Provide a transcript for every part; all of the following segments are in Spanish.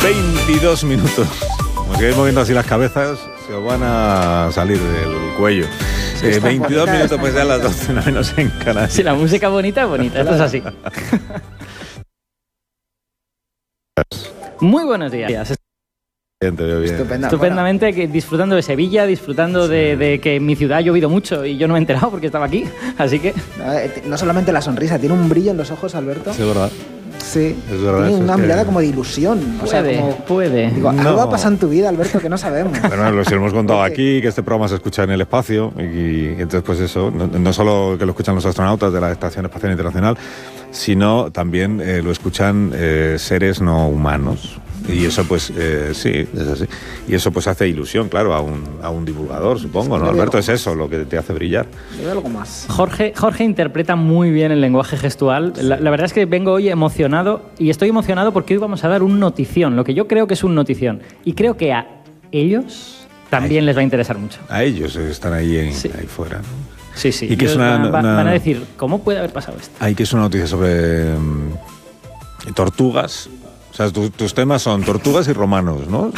22 minutos. Como sigáis moviendo así las cabezas, se os van a salir del cuello. 22 minutos, pues ya a las 12 menos en Canarias. Sí, la música bonita es bonita, esto es así. Muy buenos días. Bien, te veo bien. Estupendamente, bueno, disfrutando de Sevilla, disfrutando de que en mi ciudad ha llovido mucho y yo no me he enterado porque estaba aquí, así que... No solamente la sonrisa, tiene un brillo en los ojos, Alberto. Sí, es verdad. Sí, es verdad, tiene una mirada como de ilusión. Puede. Digo, algo ha pasado en tu vida, Alberto, que no sabemos. Bueno, lo hemos contado aquí, que este programa se escucha en el espacio y entonces pues eso, no solo que lo escuchan los astronautas de la Estación Espacial Internacional, sino también lo escuchan seres no humanos. Y eso pues sí, es así. Y eso pues hace ilusión, claro, a un divulgador, supongo, ¿no, Alberto? Es eso lo que te hace brillar. Veo algo más. Jorge interpreta muy bien el lenguaje gestual. Sí. La verdad es que vengo hoy emocionado y estoy emocionado porque hoy vamos a dar un notición, lo que yo creo que es un notición. Y creo que a ellos también les va a interesar mucho. A ellos están ahí fuera, ¿no? Sí. Y que es van a decir, ¿cómo puede haber pasado esto? Hay que es una noticia sobre tortugas. O sea, tus temas son tortugas y romanos, ¿no?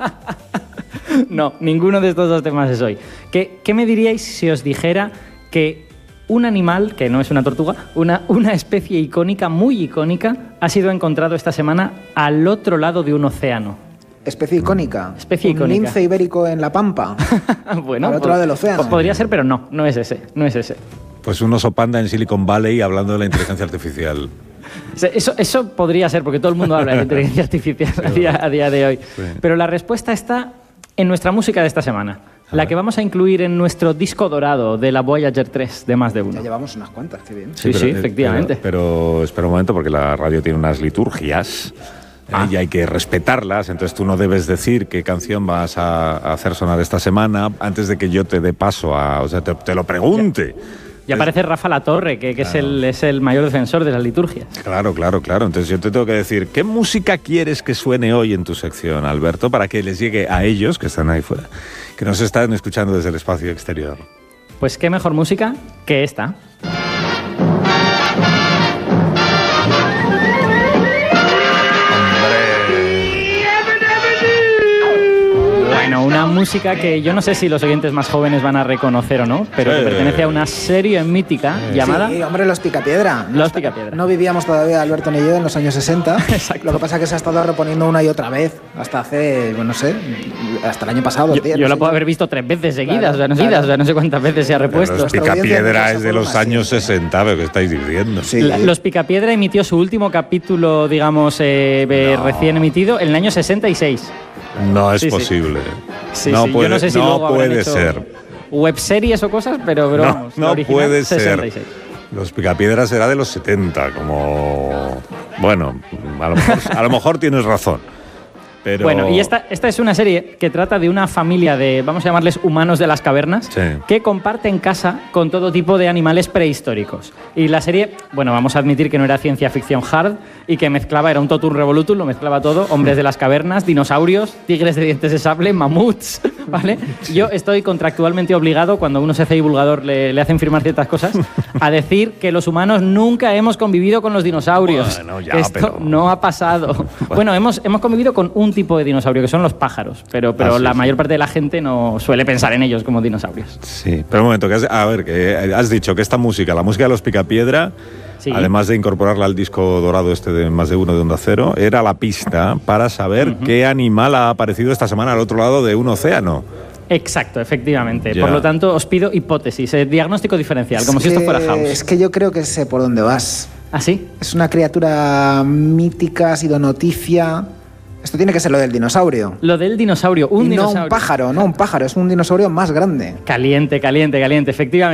No, ninguno de estos dos temas es hoy. ¿Qué me diríais si os dijera que un animal, que no es una tortuga, una especie icónica, muy icónica, ha sido encontrado esta semana al otro lado de un océano? Especie icónica. Especie icónica. Un lince ibérico en La Pampa. Bueno, al otro lado del océano. Podría ser, pero no es ese. Pues un oso panda en Silicon Valley hablando de la inteligencia artificial. Eso podría ser, porque todo el mundo habla de inteligencia artificial a día de hoy. Sí. Pero la respuesta está en nuestra música de esta semana, la que vamos a incluir en nuestro disco dorado de la Voyager 3 de Más de Uno. Ya llevamos unas cuantas, qué bien. Sí, efectivamente. Pero espera un momento, porque la radio tiene unas liturgias y hay que respetarlas, entonces tú no debes decir qué canción vas a hacer sonar esta semana antes de que yo te dé paso o sea, te lo pregunte. Y aparece Rafa Latorre, que claro, es el mayor defensor de las liturgias. Claro. Entonces yo te tengo que decir, ¿qué música quieres que suene hoy en tu sección, Alberto, para que les llegue a ellos, que están ahí fuera, que nos están escuchando desde el espacio exterior? Pues qué mejor música que esta. Bueno, una música que yo no sé si los oyentes más jóvenes van a reconocer o no, pero que pertenece a una serie mítica llamada... Sí, hombre, Los Picapiedra. Los Picapiedra. No vivíamos todavía, Alberto ni yo, en los años 60. Exacto. Lo que pasa es que se ha estado reponiendo una y otra vez, hasta hace, no sé, hasta el año pasado. Yo la puedo haber visto 3 veces seguidas, claro, o sea, no sé cuántas veces se ha repuesto. Pero Los Picapiedra es de los años 60, ¿qué estáis diciendo? Sí. Los Picapiedra emitió su último capítulo, digamos, recién emitido en el año 66. No es posible. Sí, yo no sé si luego puede ser. Webseries o cosas, pero vamos, no puede 66. ser. Los Picapiedra será de los 70, como... Bueno, a lo mejor tienes razón. Pero... Bueno, y esta es una serie que trata de una familia de, vamos a llamarles humanos de las cavernas, que comparten casa con todo tipo de animales prehistóricos. Y la serie, bueno, vamos a admitir que no era ciencia ficción hard y que era un totum revolutum, lo mezclaba todo, hombres de las cavernas, dinosaurios, tigres de dientes de sable, mamuts, ¿vale? Yo estoy contractualmente obligado, cuando uno se hace divulgador le hacen firmar ciertas cosas, a decir que los humanos nunca hemos convivido con los dinosaurios. Bueno, Esto no ha pasado. Bueno, hemos convivido con un tipo de dinosaurio, que son los pájaros, pero la mayor parte de la gente no suele pensar en ellos como dinosaurios. Sí, pero un momento, que has dicho que esta música, la música de Los Picapiedra, además de incorporarla al disco dorado este de Más de Uno de Onda Cero, era la pista para saber qué animal ha aparecido esta semana al otro lado de un océano. Exacto, efectivamente. Por lo tanto, os pido hipótesis, diagnóstico diferencial, como si esto fuera House. Es que yo creo que sé por dónde vas. ¿Ah, sí? Es una criatura mítica, ha sido noticia. Esto tiene que ser lo del dinosaurio. Lo del dinosaurio, dinosaurio. No un pájaro, es un dinosaurio más grande. Caliente, efectivamente.